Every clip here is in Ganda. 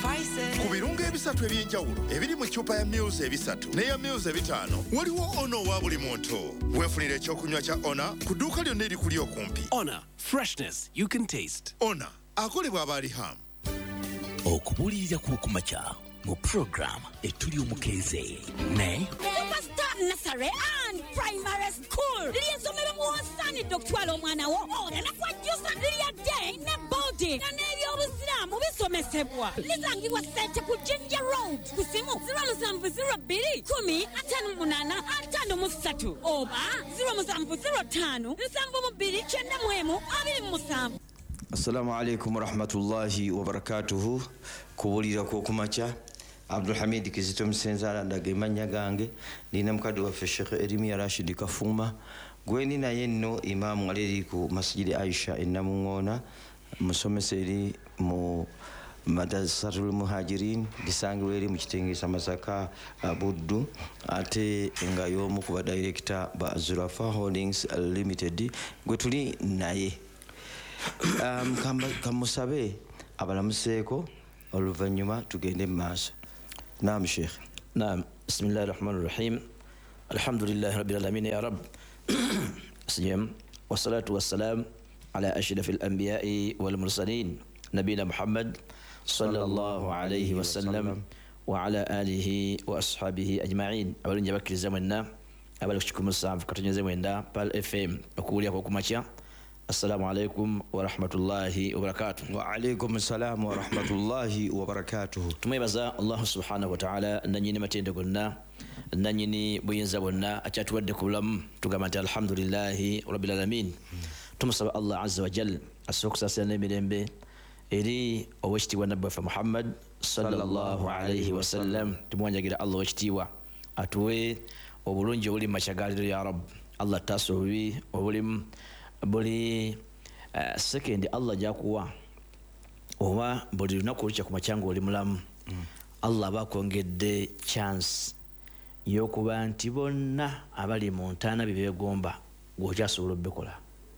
ku birungo ebisatu ebyenjawulo ebiri mu ccupa ya Mils ebisatu n'eya Mils ebitaano waliwo ono owa buli muntu. Weefunire ekyokunywa kya Ona ku dduuka lyonna erikuli okumpi. Ona, freshness you can taste. Ona akolebwa Abaliham. Okubuulirira kw'okumakya mu program etuli omukeeze ne Superstar Nursery and Primary School lyensomero muwasaanidde okutwala omwana wo olanakwajjusa lirya day ne boarding nga n'ebyobuziramu bisomesebwa lisangibwa Ssente ku Jinja Road ku simu 0702 oba 0705 Assalamu alaikum warahmatullahi wabarakatuhu. Kubulira kw'okumakya Abdul Hamid Kizito Msenzala ndagemanya gange nina mukadde waffe Sheikh Erimia Rashid Kafuma gweni naye nno Imam aleri ku Masjid Aisha Ennamuŋŋoona musomesa eri mu Madrasatul Muhajirin gisangibwa eri mu kitengesa Masaka Buddu ate nga y'omu ku badirector ba Zurafa Holdings Limited gwe tuli naye kamusabe abalamuseeko oluvannyuma tugende mu maaso. Naam Sheikh. Naam, bismillahir rahmanir rahim. Alhamdulillahi rabbil alamin ya rab. Siyam wassalatu wassalam ala ashrafil anbiya'i wal mursalin nabiyina Muhammad sallallahu alayhi wa sallam wa ala alihi wa ashabihi ajma'in. Abalungi bakkiriza mwenna abali ku 17 katonyeze mwenda Pal FM okuwulira kw'okumakya. Assalamu alaikum wa rahmatullahi wa barakatuh. Wa alaikum assalam wa rahmatullahi wa barakatuh. Tumwebaza Allah subhanahu wa ta'ala nanyini matende gonna nanyini buyinza bonna akyatuwadde ku bulamu tugamba nti alhamdulillahi rabbil alamin. Tumusaba Allah azza wa jalla asookusasira n'emirembe eri owekitiibwa nabbi waffe Muhammad sallallahu alayhi wa sallam. Tumwanjagira Allah owekitiibwa atuwe obulungi obuli mu makyagaliro ya Rabb. Allah taasa obubi obulimu buli second Allah jakuwa oba buli lunaku olukya ku makyanga oli mulamu Allah bakwongedde chance y'okuba nti bonna abali mu ntaana bye beegomba gw'okyasobola obikola.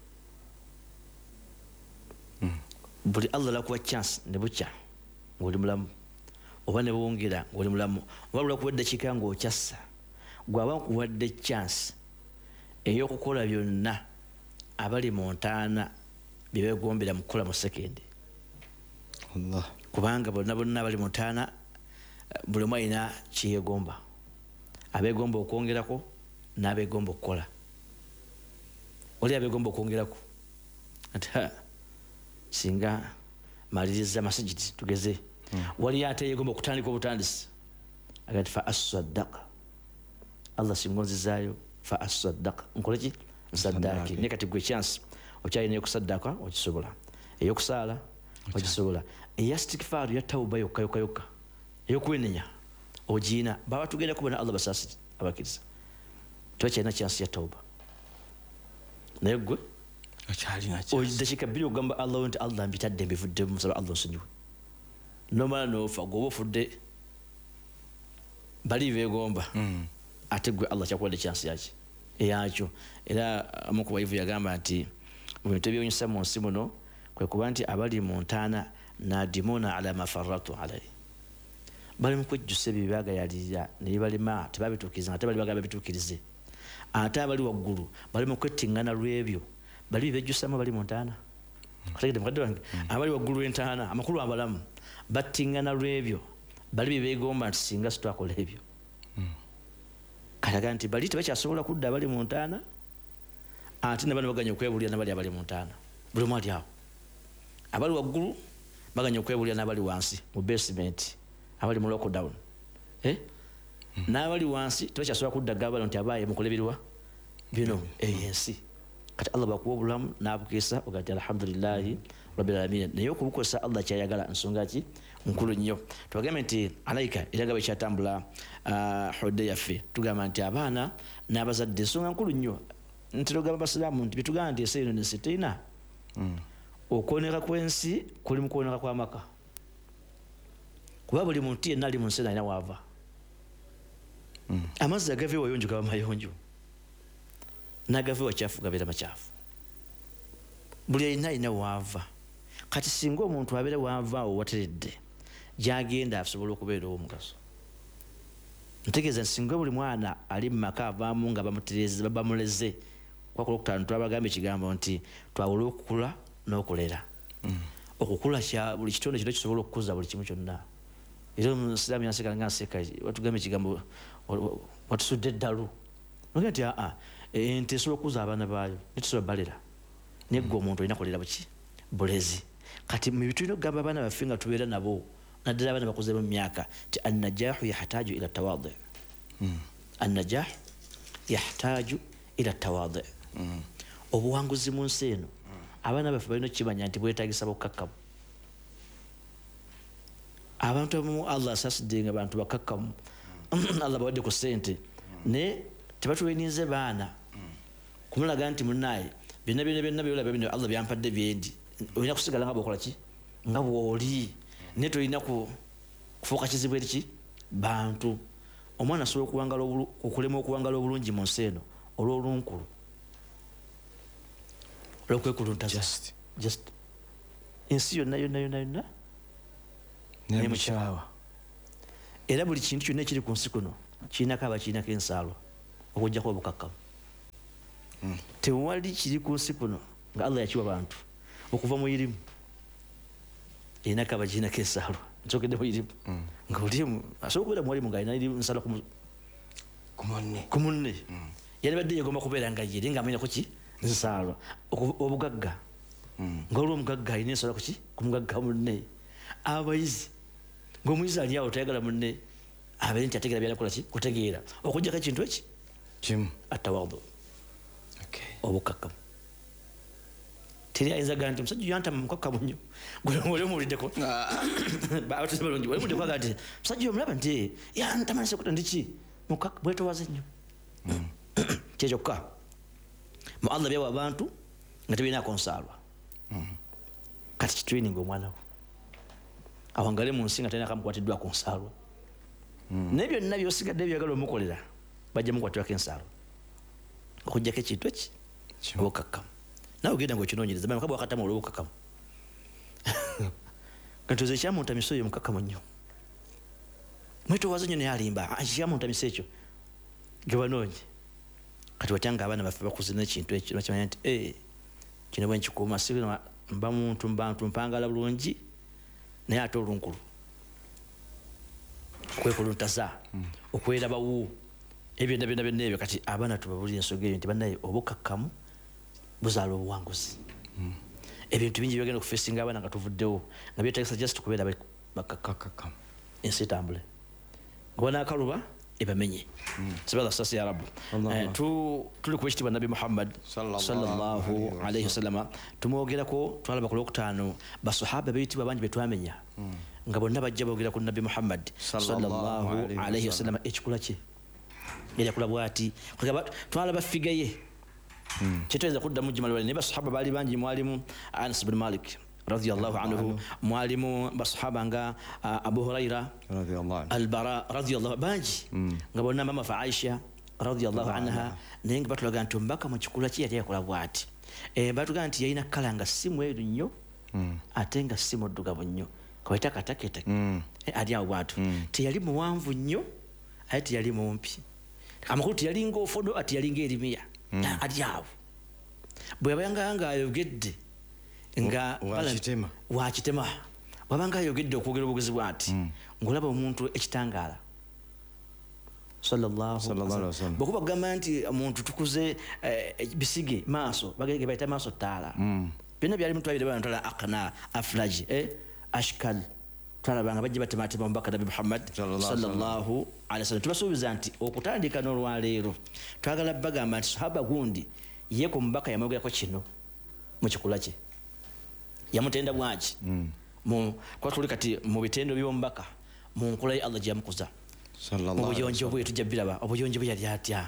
Buli Allah lakuwa chance ne bukya ng'oli mulamu oba ne bwongera ng'oli mulamu oba lwakuwadde kika ng'okyassa gw'aba nkuwadde chance ey'okukola byonna abali mu ntaana bye beegombera mu kukola mu second. Allah. Kubanga bonna abali mu ntaana buli omu alina kyeyeegomba. Abeegomba okwongerako n'abeegomba okukola. Oli abeegomba okwongerako ati singa maliriza masajidi tugeze wali ate yeegomba okutandika obutandisi agati fa as-saddaqa Allah singonzizaayo fa as-saddaqa nkole ki nsaddaki ne kati gwe chance okyalina okusaddaka okisobola eyokusaala okisobola eyastikfar ya tauba yokka eyokwenenya ogiina baba tugenda kubona Allah basasi abakiriza twakyalina chance ya tauba naye gwe okyalina dakika bbiri ogamba Allah nti Allah mbitadde mbivudde musaba Allah nsonyiwe nomala nofa gwoba ofudde bali beegomba ate gwe Allah kyakuwadde chance yaki eyakyo. Era amukubayivu yagamba nti ebintu ebyonyisa mu nsi muno kwe kuba nti abali mu ntaana nadimuna ala mafarratu alayhi bali mu kwejjusa ebyo byagayalirira ne bibalema tebabituukiriza ate bali bagamba bituukirize ate abali waggulu bali mu kwettingana lw'ebyo bali bejjusamu bali mu ntaana. Kategede mukadde wange abali waggulu w'entaana amakulu abalamu battingana lw'ebyo bali beegomba nti singa sitwakola ebyo kalaga nti bali tebakyasobola kudda abali mu ntaana ate ne bano baganya okwebulira n'abali abali mu ntaana. Buli omu ali awo abali waggulu baganya okwebulira n'abali wansi mu basement abali mu lockdown n'abali wansi tebakyasobola kuddaga bano nti abaaye mukole birwa bino ensi. Kati Allah bakuwa obulamu n'abukeesa ogati alhamdulillahi rabbil alamin. Naye okubukozesa Allah kyayagala nsonga ki nkulu nnyo. Tubagambe nti alaika era nga bwe kyatambula hodde yaffe tugamba nti abaana n'abazadde ensonga nkulu nnyo nti tugamba basiraamu nti bitugamba nti ensi eno nensi terina okwoneka kw'ensi kuli mu kwoneka kw'amaka kuba buli muntu yenna ali mu nsi alina waava. Amazzi agava ewayonjo gaba mayonjo n'agava ewakyafu gabeera makyafu. Buli alina waava. Kati singa omuntu abeera waava awo wateredde gyagenda asobola okubeera omugaso. Ntegeeza singa buli mwana ali mu maka avaamu nga bamuleze kwakola okutaano twabagambye ekigambo nti twawula okukula n'okulera. Okukula buli kitonde kino kisobola okukuza buli kimu kyonna. Era omusiraamu yanseka nga nseka watugambye ekigambo watusudde eddalu. Noga nti ente esobola okukuza abaana baayo netusobola balera. Naye gwe omuntu olina kulera buki? Bulezi. Kati mu bitulina okugamba abaana baffe nga tubeera nabo naddala abaana bakuze mu myaka ti annajaahu yahtaju ila tawaadi. Annajaahu yahtaju ila tawaadi. Obuwanguzi mu nsi eno abaana baffe balina okukimanya nti bwetaagisa bukkakkamu. Abantu abamu Allah asaasidde nga bantu bakkakkamu Allah bawadde ku ssente naye tebatulinize baana kumulaga nti munnaye byonna byolaba bino Allah byampadde byendi olina kusigala nga bwokola ki nga bw'oli naye tolina kufuuka kizibu eri ki bantu. Omwana asobola okulema okuwangala obulungi mu nsi eno olw'olunkulu olw'okwekuluntaza just ensi yonna nemukyawa. Era buli kintu kyonna ekiri ku nsi kuno kirinako abakirinako ensaalwa okujjako obukakkamu. Tewali kiri ku nsi kuno nga Allah yakiwa bantu okuva mu irimu erinako abakirinako ensaalwa. Nsookedde mu irimu nga olimu asobola okubeera muwalimu nga alina nsaalwa ku munne yalibadde yegomba kubeera nga yeri nga amanyako ki nsaalwa. Obugagga nga oli omugagga alina ensaalwa kuki ku mugagga munne. Abayizi ng'omuyizi ali awo tayagala munne abeere nti ategeera byalakola ki kutegeera okujjako ekintu eki kimu atawaadu obukakkamu. Teri ayinza gaa nti omusajja yantama mukakkamu nnyo oli omuwuliddeko balungi oli muddeko agaa nti omusajja omulaba nti yantamanise kuta ndiki bwetowaze nnyo. Kyekyokka mu Allah byawa abantu nga tebirinaako nsaalwa. Kati kitwininga omwana we awangale mu nsi nga talina kamukwatiddwa ku nsaalwa. Naye byonna byosigadde byagala omukolera bajja mukwatirwako ensaalwa okujjako ekintu eki obukakkamu. Nawe ogenda ngaokinoonyereza bameka bwakatamu olw'obukakkamu. Kantoza ekyamuntamisa oyo mukakkamu nnyo mwetowaze nnyo naye alimba ekyamuntamisa ekyo gebanoonye. Kati watya nga abaana baffe bakuze n'ekintu ekyo bakimanya nti kino bwe nkikuuma si mba muntu mbantu mpangala bulungi naye ate olunkulu okwekuluntaza okwerabawo ebyonna byonna ebyo. Kati abaana tubabulira ensonga eyo nti bannaye obukakkamu buzaala obuwanguzi. Ebintu bingi byagenda okufeesinga abaana nga tuvuddewo nga byetagisa just kubeera bakakkamu ensi etambule nga banaakaluba ebamenye. Sibala sasi ya Rabbu. Tuli ku ekitiibwa Nabi Muhammad sallallahu alaihi wasallama tumwogerako twalaba ku lwokutaano basahaba b'ebitiibwa bangi betwamenya nga bonna bajja boogera ku Nabi Muhammad sallallahu alaihi wasallama ekikula kye yali akula bw'ati. Twalaba figa ye kyetweza kuddamu gimalwale naye basahaba baali bangi. Mwalimu Anas bin Malik radiyallahu anhu, mwalimu basahaba nga Abu Huraira Al-Bara radiyallahu bangi nga bonna mama fa Aisha radiyallahu anha. Naye nga batulaga nti omubaka mu kikula kye yali yakola bw'ati. Batuga nti yalina kala nga si mweru nnyo ate nga si muddugavu nnyo kaweta kataketa ali awo bwatu. Teyali muwanvu nnyo ate teyali mumpi. Amakulu teyali ng'ofodo ate yali ng'erimiya ali awo. Bwe yabanga nga ayogedde nga wakitema wabanga ayogedde okwogera obugezi bw'ati ng'olaba omuntu ekitangaala sallallahu alaihi wasallam. Bwe kubagamba nti omuntu tukuze bisige maaso bagege bayita maaso taala byonna byali mutwalire bana ntwala akna aflaji ashkal twalabanga bajja batematema omubaka Nabi Muhammad sallallahu alaihi wasallam. Tubasuubiza nti okutandika n'olwaleero twagala bagamba nti sahaba gundi ye ku mubaka yamwogerako kino mu kikula kye yamutenda bwaki kwa tuli kati mu bitendo by'omubaka mu nkola ya Allah gyamukuza obuyonjo bwe tujja biraba obuyonjo bwe yali atya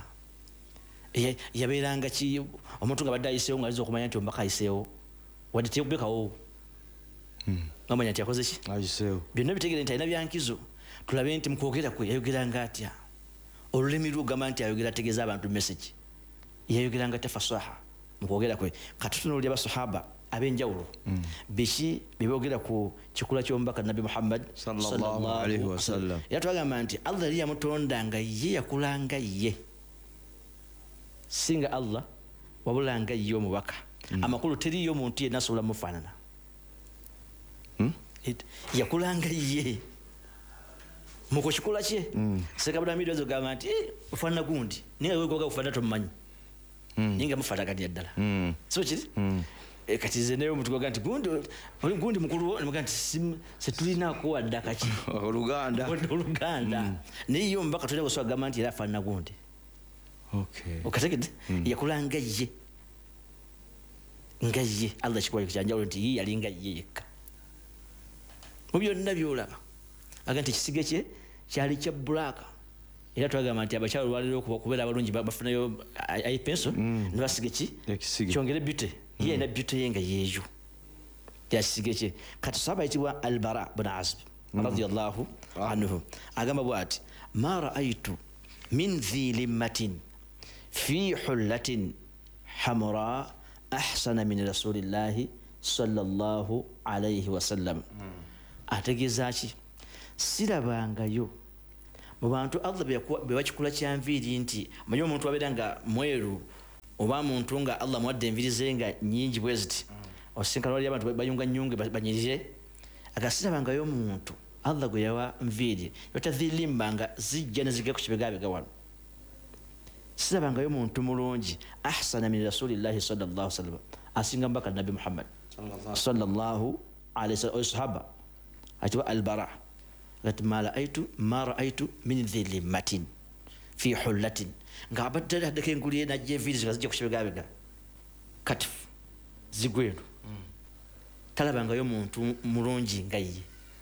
yabeeranga ki omuntu nga badde ayiseewo nga aliza okumanya nti omubaka ayiseewo wadde teyokubekawo ngamanya nti akoze ki ayiseewo. Byonna bitegere nti alina byankizo. Tulabe nti mukwogera kwe yayogeranga atya olulimi lwe ogamba nti ayogera ategeeza abantu message yayogeranga ate fasaha mukwogera kwe. Kati tutunuulira basahaba ab'enjawulo biki bibogera ku kikula ky'omubaka Nabi Muhammad sallallahu alaihi wasallam. Era twagamba nti Allah yali yamutonda nga ye yakulanga ye, singa Allah wabulanga ye omubaka. Amakulu teriyo omuntu yenna asobola mufaanana. Yakulanga ye muko kikula kye. Sekabula midwe zogamba nti ufaanana gundi naye wewe goga ufaanana tomumanyi ninga mufaataganya ddala so kiri kati ze naye omuntu goga nti gundi mukulu nemuga nti setulinaako wadde akaki oluganda naye yo omubaka tulina kusobola kugamba nti era afaanana gundi okategedde yakulanga ye nga ye. Allah kikula kyanjawulo nti ye yali nga ye yekka mu byonna byolaba. Aga nti ekisige kye kyali kya bbulaaka era twagamba nti abakyala olwaliro okubeera abalungi bafunayo aipenso ne basiga kyongere bute ye alina bute ye nga yeeyo yakisige kye. Kati sahaba ayitibwa Al-Bara bin Azib radiyallahu anhu agamba bw'ati ma raaitu min dhi limmatin fi hullatin hamra ahsana min rasulillahi sallallahu alayhi wasallam. Ategeeza ki? Sirabangayo mu bantu Allah bewakikula kyanviiri nti manyi omuntu abeera nga mweru oba muntu nga Allah muwadde enviiri ze nga nnyingi bwe ziti osinkana wali abantu bayunga nnyunge banyirire. Agasirabangayo omuntu Allah gwe yawa nviiri yotadhirimba nga zijja ne zigga ku kibegabega wano. Sirabangayo omuntu mulungi ahsana min rasulillahi sallallahu alaihi wasallam, asinga mbaka Nabi Muhammad sallallahu alaihi wasallam. Sahaba ayitibwa Al-Bara gati ma raaitu min dhi limmatin fi hullatin nga abadde haddeko enguliye najja enviiri nga zijja ku kibegabega kati zigweno. Talabangayo muntu mulungi nga ye.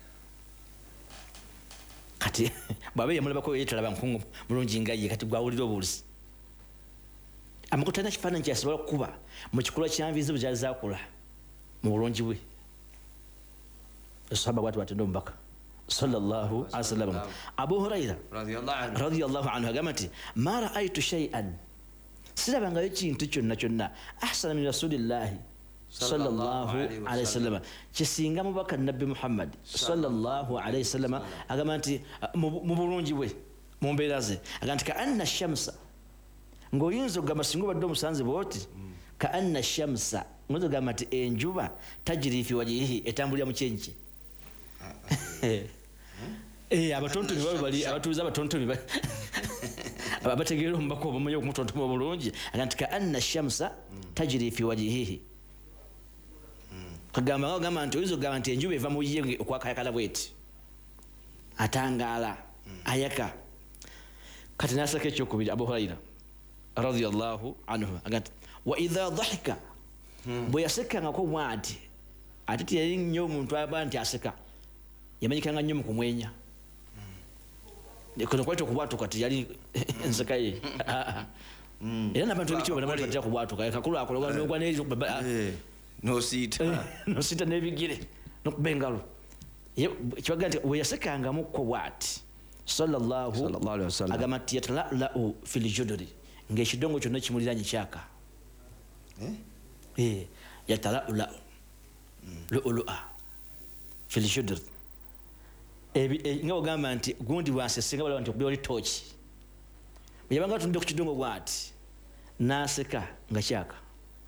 Kati bw'abe yamulabako ye talaba nkungu mulungi nga ye, kati gwawulira obuulizi. Amakulu talina kifaananyi kyasobola kukuba mu kikula kyanviiri bwe kyali zaakula mu bulungi bwe. Sahaba bwati batenda omubaka sallallahu alaihi wasallam. Abu Huraira radiyallahu anhu agamba nti ma raaitu shay'an, sirabangayo kintu kyonna ahsana min rasulillahi sallallahu alaihi wasallam kisinga mubaka Nabi Muhammad sallallahu alaihi wasallam. Agamba nti mu bulungi bwe mu mbeera ze agamba nti ka anna shamsa, ng'oyinza okugamba singa obadde omusanze bwoti ka anna shamsa, ngoyinza okugamba nti enjuba tajiri fi wajihi, etambulira mu kyenki. Abatontomi bali abatuuza abatontomi abategeera omubaka obamanyi okumutontoma obulungi. Aga nti ka anna shamsa tajiri fi wajihihi, kagamba nti oyinza okugamba nti enjuba eva mu ye okwakayakala bweti atangaala ayaka. Kati nasaka ekyokubiri Abu Huraira radiyallahu anhu aga nti wa idha dhahika, bwe yasekangako bwati ate teyali nnyo omuntu aba nti aseka, yamanyikanga nnyo mu kumwenya. Kuno kwaita okubwatuka teyali enseka ye. Era n'abantu ebitiibwa bonna batera kubwatuka kakulu akologa n'ogwa n'osiita n'ebigere n'okuba engalo. Kibaga nti bwe yasekangamukko bw'ati sallallahu alaihi wasallam agamba nti yatala'la'u fil judri, ng'ekidongo kyonna kimuliranye kyaka. Yatala'la'u lu'lu'a fil judri, nga ogamba nti gundi bwansesenga balaba nti okubeera oli tooki. Bwe yabanga atundde ku kidongo bw'ati n'aseka nga kyaka.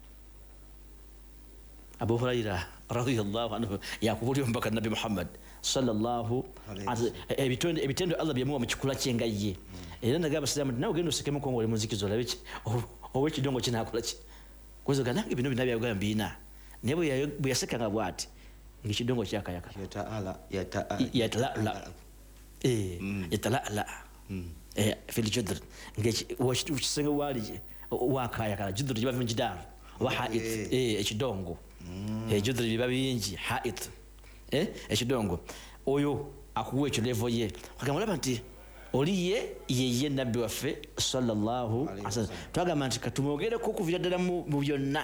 Abu Huraira radiyallahu anhu yakubulira omubaka Nabi Muhammad sallallahu alaihi wasallam ebitendo Allah byamuwa mu kikula kye nga ye. Era ndagamba abasiraamu nti nawe genda osekemu ko ng'oli muzikizo olabe oba ekidongo kinaakola ki. Kuweza ga nange bino byabyaga mbiina naye bwe yasekanga bw'ati ng'ekidongo kyakayaka. Yatala'la fil judr, ng'ekisenge waali wakayakala. Judr giba mu jidaaru oba ha'it, ekidongo. Judr biba bingi, ha'it ekidongo. Oyo akuwa ekyo levo ye, agamba olaba nti oli ye nabbi waffe sallallahu alaihi wasallam. Twagamba nti katumwogereko okuviira ddala mu byonna,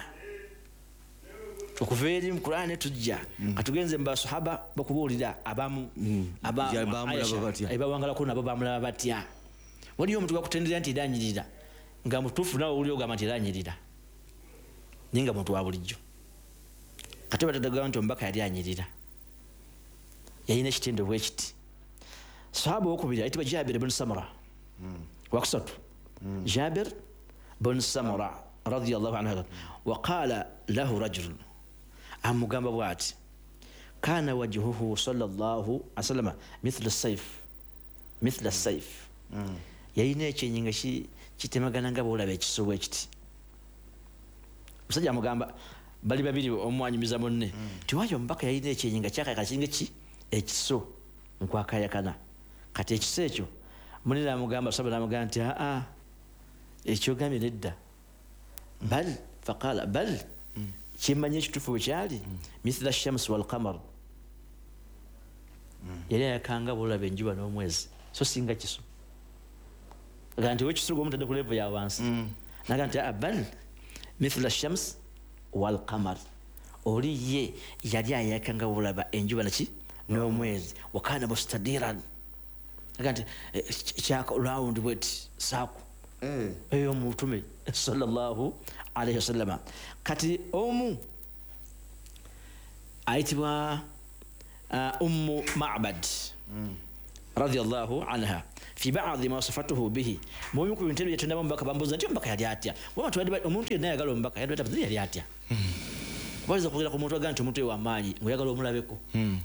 okuva eri mu Qur'ani tujja katugenze mu basahaba bakubuulira abamu ebawangalako nabo bamulaba batya. Waliyo omuntu gakutendera nti eranyirira nga mutuufu nawe owulira ogamba nti eranyirira naye nga muntu wa bulijjo. kati batadagamba nti omubaka yali anyirira yalina ekitendo bwe kiti sahaba wokubiri ayitibwa Jabir bin Samura wakusatu Jabir bin Samura radiyallahu anhu waqala lahu rajulun amugamba bwati kana wajhuhu sallallahu alaihi wasallam mithla as-sayf yalina ekyenyinga kitemagana nga bwolaba ekiso bwe kiti musajja amugamba bali babiri omwanyumiza munne tiwayo omubaka yalina ekyenyinga kyakakakinga ki ekiso nkwakayakana kati ekiso ekyo munira amugamba sahaba namugamba nti ekyogambye nedda bal faqala bal kimanye ekituufu bwe kyali mithla ash-shams wal qamar yali ayakanga bwolaba enjuba n'omwezi so singa kiso aga nti wekiso gwomutadde ku levo ya wansi naga nti bal mithla ash-shams wal qamar oli ye yali ayakanga bwolaba enjuba naki n'omwezi wakana mustadiran aga nti kyaka round bweti saako eyo mutume sallallahu alaihi wasallam kati omu ayitibwa ummu ma'bad radiyallahu anha fi ba'd ma wasafatuhu bihi mubimu ku bintu byetunda mbaka bambuza nti mbaka yali atya watu omuntu yenna yagala mbaka yali atya baza kugera ku muntu aganti omuntu wa maanyi ngoyagala omulabeko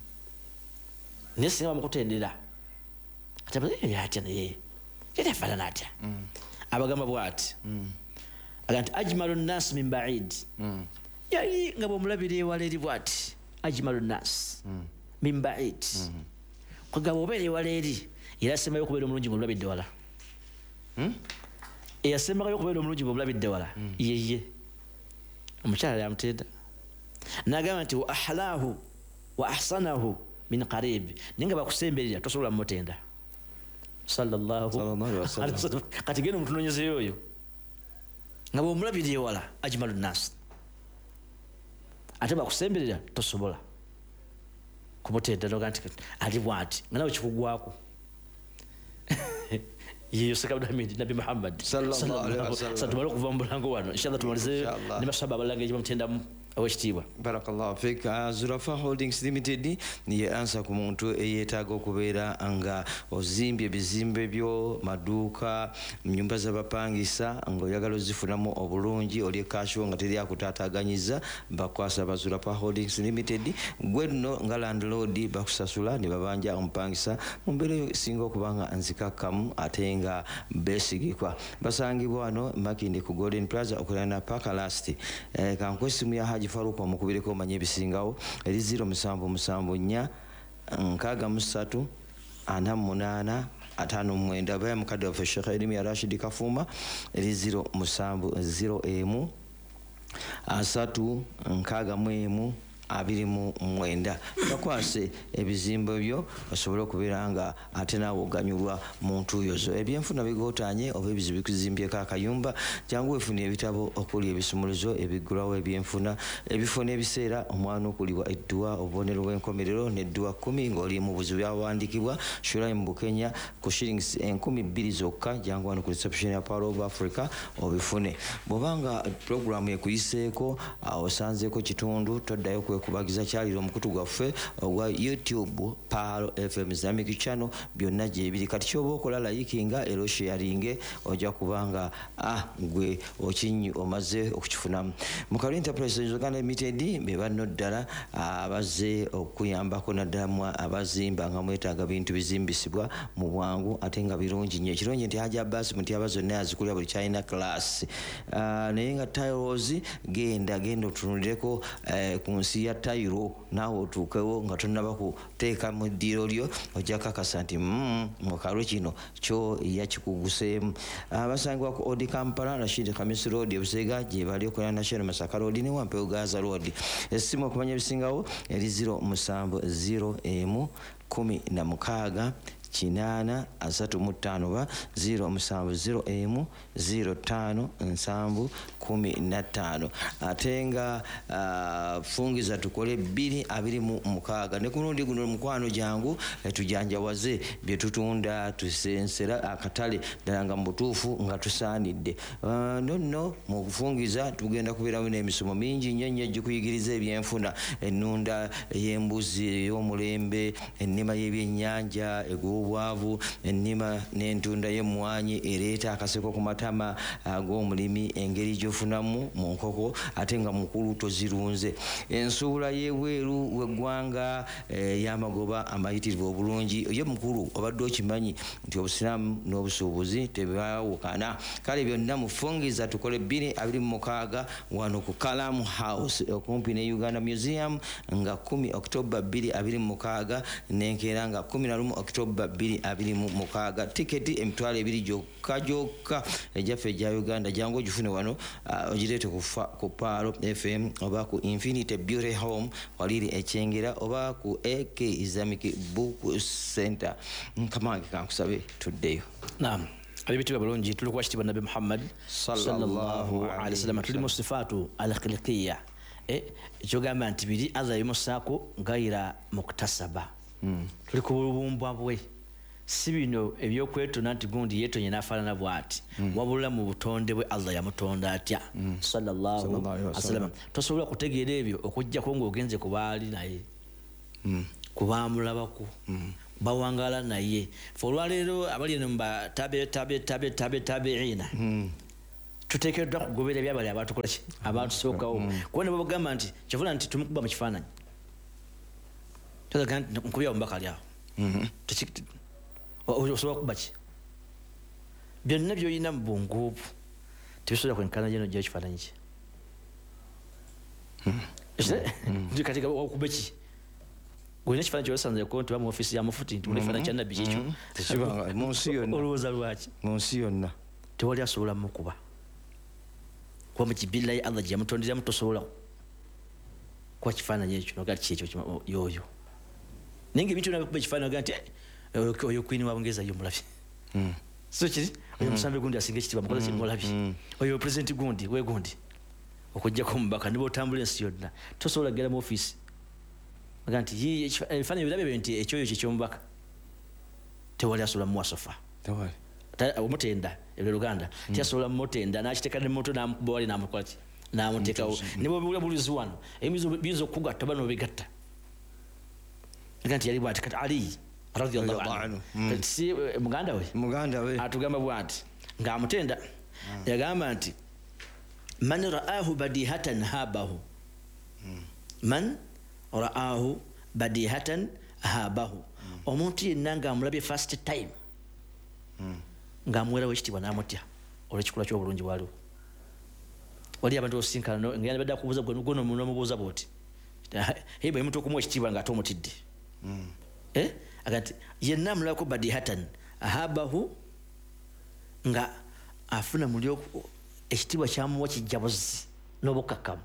nesi bamukutendera katabaze yali atya naye yali afalana atya abagamba bwati aganti ajmalu nnas min ba'id yali nga bomulabire ewala eri bwati ajmalu nnas min ba'id kwagaba obeera ewala eri era asembayo okubeera omulungi ngaomulabidde wala eyasembagayo okubeera omulungi ngaomulabidde wala yeye omukyala yamutenda nagamba nti wa ahlahu wa ahsanahu min qarib ninga bakusemberera tosobola mutenda sallallahu alaihi wasallam kati geno mutunonyezeyo oyo nga bomulabire ewala ajmalu nnas ate bakusemberera tosobola kumutenda noga nti ali bwati nga nawe kikugwako yeyo sekabdamidi nabi Muhammad sallallahu alaihi wasallam tumale okuva mu bulango wano inshallah tumalize ne basaba abalange gye bamutendamu awekitiibwa. Barakallahu fik. Zurafa Holdings Limited niye ansa ku muntu eyetaaga okubeera nga ozimbye bizimbe byo maduuka nyumba z'abapangisa ng'oyagala ozifunamu obulungi oli ekasho nga teri akutaataaganyiza bakwasa ba Zurafa Holdings Limited gwe nno nga landlord bakusasula ne babanja omupangisa mu mbeera singa okubanga nzikakkamu ate nga beesigikwa. Basangibwa wano Makindi ku Golden Plaza okulana Paka Last kankwesimu ya Haji Faruku omukubireko omanye ebisingawo eri 0774 63 48 59 baya mukadde waffe Sheikh Erimia Rashid Kafuma eri 0701 3 61 29 bakwase ebizimbo byo basobole okubeera nga ate naawe oganyulwa mu ntuuyozo. Ebyenfuna bigootanye oba ebizibu bikuzimbyeko akayumba jangu weefuna ebitabo okuli ebisumuluzo ebiggulawo ebyenfuna ebifo n'ebiseera omwana okulibwa edduwa obubonero bw'enkomerero n'edduwa 10 ng'oli mu buzibu byawandiikibwa Shuraim mu Bukenya ku shillings 2,000 zokka jangu wano ku reception ya Power of Africa obifune. Bw'obanga programu ekuyiseeko osanzeeko kitundu toddayo kubagiza kyalira omukutu gwaffe ogwa YouTube Palo FM Islamic Channel byonna gye biri kati kyoba okola likinga ero sharinge ojja kubanga gwe okinyi omaze okukifunamu. Mukalu Enterprises Uganda Limited be banno ddala abaze okuyambako naddala abazimba nga mwetaaga bintu bizimbisibwa mu bwangu ate nga birungi nnyo. Ekirungi nti Haji Abbas Mutiaba zonna azikulira buli China class naye nga tiles genda otunulireko ku nsi ya tayiro naawe otuukewo nga tonnaba kuteeka mu ddiiro lyo ojja kakasa nti mukalu kino kyo yakikuguseemu. Basangibwa ku Odi Kampala Rashid Khamis Road Busega gye bali okulana National Masaka Road ne Wampewo Gaza Road. Essimu okumanya ebisingawo eri 0701 16 835 070 05 ate nga fungiza tukole 226 ne kunundi guno mukwano jangu tujanjawaze bye tutunda tusensera akatale ddala nga mutuufu nga tusaanidde nonno mu kufungiza tugenda kubeerawo n'emisomo mingi nnyo gikuyigiriza ebyenfuna ennunda y'embuzi ey'omulembe ennima y'ebyennyanja eg'obwavu ennima n'entunda y'emmwanyi ereeta akaseko ku matama ag'omulimi engeri gy'ofunamu mu nkoko ate nga mukulu tozirunze ensuula y'ebweru w'eggwanga y'amagoba amayitirivu obulungi ye mukulu obadde okimanyi nti obusiraamu n'obusuubuzi tebyawukana kale byonna mufungiza tukole 226 wano ku Kalamu House okumpi ne Uganda Museum nga 10 October 2026 nenkeera nga 11 October 2026 tiketi emitwalo 2 gyokka ejaffe ejja Uganda jangu ogifune wano ogireete ku Palo FM oba ku Infinity Beauty Home waliri ekyengera oba ku AK Islamic Book Center kamange kankusabe tuddeyo. Naam. Abibitibwa bulungi tuli kwa kitibwa Nabi Muhammad sallallahu alaihi wasallam tuli mu sifatu al-khilqiyya kyogamba nti biri Allah yimusaako ngayira muktasaba tuli ku bubumbwa bwe si bino ebyokwetona nti gundi yetonye n'afaanana bw'ati wabula mu butonde bwe Allah yamutonda atya sallallahu alaihi wasallam tosobola kutegeera ebyo okujjako ng'ogenze ku baali naye ku baamulabako bawangala naye olwaleero abali eno mba tabiina tuteekeddwa kugoberera ebyabali abatukola ki abatusookawo kuba ne babagamba nti kyovula nti tumukuba mu kifaananyi tozaga nti nkubya omubaka ali awo osobola kuba ki byonna byolina mu bwongo obwo tebisobola kwenkana gyeno gyo ekifaananyi kye kati okuba ki gwina ekifaananyi kyosanzeko nti ba mu ofiisi ya mufuti nti munefaananyi kya nabbi kikyo olowooza lwaki mu nsi yonna tewali asobola mukuba kuba mu kibirira ye Allah gye yamutonderamu tosobola kuba kifaananyi ekyo noga kiekyo yoyo naye nga ebintu nakuba ekifaananyi oga nti oyo kwini wa Bungereza yo mulabye so kiri oyo musambe gundi asinga ekitiibwa mukola kimulabye oyo pulezidenti gundi wegundi okujjako omubaka ne bw'otambula ensi yonna tosobola kugera mu ofiisi oga nti ebifaananyi birabe nti ekyoyo kyekyomubaka tewali asobola muwasofa omutenda ebyo Luganda tiasobola mutenda n'akiteeka ne moto n'amukuba wali n'amukola ki n'amuteekawo ne bw'obula bulizi wano ebintu biyinza okugatta oba n'obigatta aga nti yali bw'ati kati Ali radiyallahu anhu si muganda we atugamba bw'ati ng'amutenda yagamba nti man ra'ahu badihatan habahu man ra'ahu badihatan habahu omuntu yenna ng'amulabye first time ng'amuweerawo ekitiibwa n'amutya olw'ekikula ky'obulungi bwaliwo wali abantu osinkana ngenda badde akubuuza gono n'omubuuza bw'oti bwe muntu okumuwa ekitiibwa ng'ate omutidde aga nti yenna amulabako badihatan ahabahu nga afuna muli ekitiibwa kyamuwa kijjabuzi n'obukakkamu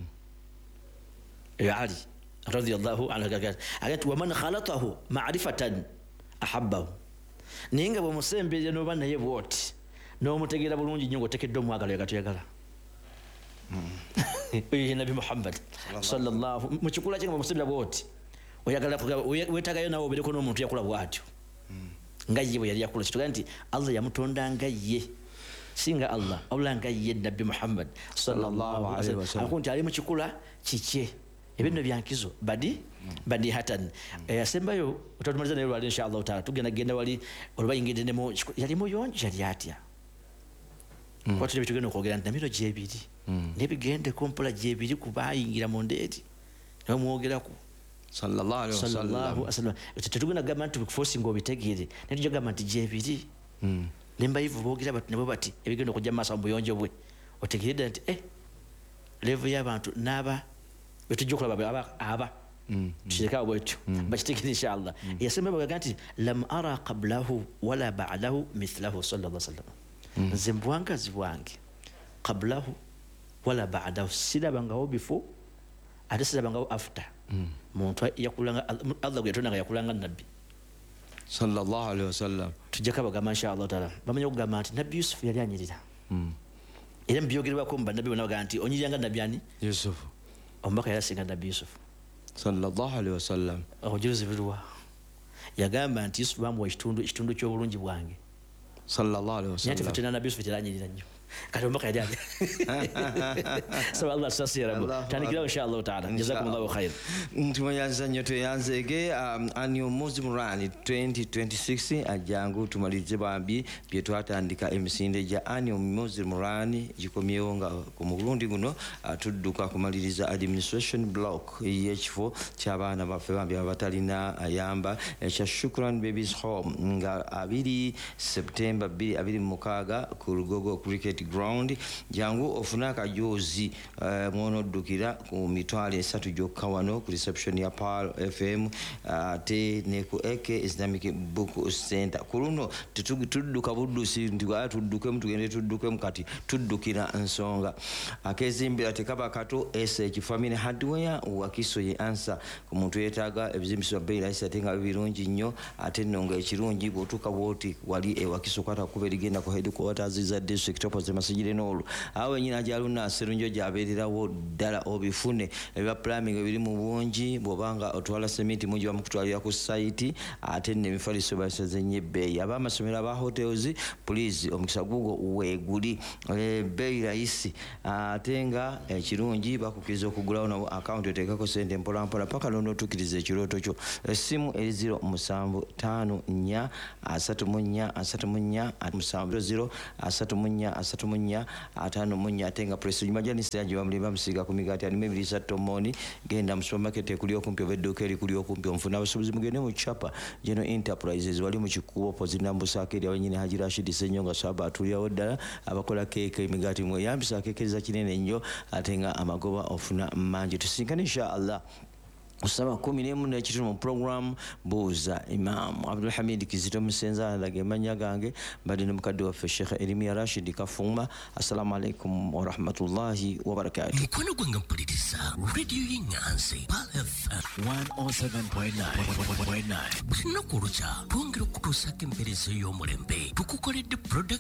eyo Ali radiyallahu anhu aga nti waman khalatahu ma'rifatan ahabbahu naye nga bwemusemberera n'oba naye bw'oti n'omutegeera bulungi nnyo ng'otekeddwa omwagala yagatuyagala oyo Nabi Muhammad sallallahu mu kikula kye nga bwemusembera bw'oti oyagala weetagayo nawe obeereko n'omuntu yakula bw'atyo nga ye bwe yali yakula kituga nti Allah yamutonda nga ye singa Allah wabula nga ye Nabi Muhammad sallallahu alaihi wasallam nti ali mu kikula kikye ebinno byankizo badihatan yasembayo otatumaliza naye lwali inshallah taala tugenda wali olubayingidde nemu yali muyonjo yali atya kwatule bitugenda okwogera nti namiro gyebiri nebigendeko mpola gyebiri kubayingira mu ndeeti nawe mwogeraku sallallahu alaihi wasallam tetugenda gamba nti bikufosinga obitegeere naye tujja gamba nti gyebiri nembayivu boogera bati nabo bati ebigenda okujja mu maaso mu buyonjo bwe otegeredde nti levu y'abantu n'aba betujja okulaba aba tukirekawo bwetyo bakitegere inshallah yasemba baga nti lam ara qablahu wala ba'dahu mithlahu sallallahu alaihi wasallam nze mbwangazi bwange qablahu wala ba'dahu sirabangawo before ate sirabangawo after muntu yakulanga Allah gwe yatonda nga yakulanga nabbi sallallahu alaihi wasallam tujjako bagamba inshallah taala bamanya okugamba nti nabbi yusufu yali anyirira era mubyogerwako mu bannabbi bonna bagamba nti onyiriranga nabbi ani yusufu omubaka yali asinga nabbi yusufu sallallahu alaihi wasallam obujulizi bulwa yagamba nti yusufu bamuwa ekitundu ky'obulungi bwange sallallahu alaihi wasallam nyate fatena nabbi yusufu teranyirira nnyo kati omubaka yali ali so Allah sasira tanikira inshallah taala jazakumullahu khair tumayanza nnyo tweyanzege annual Muslim Run 2026 ajangu tumalize bambi bye twatandika emisinde gya annual Muslim Run gikomyewo nga ku mulundi guno tudduka kumaliriza administration block y'ekifo ky'abaana baffe bambi abatalina ayamba ekya Shukran Babies Home nga 2 September 2026 ku Lugogo Cricket Ground jangu ofuna akajozi mwonoddukira ku mitwalo 3 gyokka wano ku reception ya Pearl FM ate ne ku AK Islamic Book Center kuruno tudduka buddusi ntiwa tuddukemu tugende tuddukemu kati tuddukira nsonga akezimbira tekaba kato SH Family Hardware Wakiso ye answer ku muntu yetaaga ebizimbiso bei raisa tenga birungi nnyo ate nonga ekirungi botuka boti wali Wakiso kwata kuberigenda ku headquarters za district opposite masijire nolo awe nyina jaluna serunjo jaberirawo dala obifune ebya plumbing ebiri mu bungi bobanga otwala cement mungi wa mukutwalira ku site ate ne mifaliso basazenye bei aba masomero aba hotels please omukisa gugo weguli bei raisi atenga ekirungi bakukiriza okugulawo na account etekako sente mpola mpola paka lono tukiriza ekiroto kyo simu eri 0754 34 34 34 34 atano munya atenga press majani stage wa mlimba msiga kumigati ani mebirisa tomoni genda mu supermarket kuli okumpi obeddoka eri kuli okumpi omfuna abasubuzi mugende mu chapa General Enterprises wali mu kikubo pozina mbusaka eri awenyine Haji Rashid Senyonga saba atulia oddala abakola keke migati mu yambisa kekeza kinene nnyo atenga amagoba ofuna manje tusinkana inshallah usaba 11 n'ekitulu mu program buuza Imam Abdul Hamid Kizito Musenza ndage manya gange mbadde ne mukadde waffe Sheikh Erimia Rashid Kafuma assalamu alaikum wa rahmatullahi wa barakatuh mukwano gwange mpuliriza radio y'Enganzi FM 107.9 buli lunaku olukya twongera okutuusako empeereza y'omulembe tukukoledde product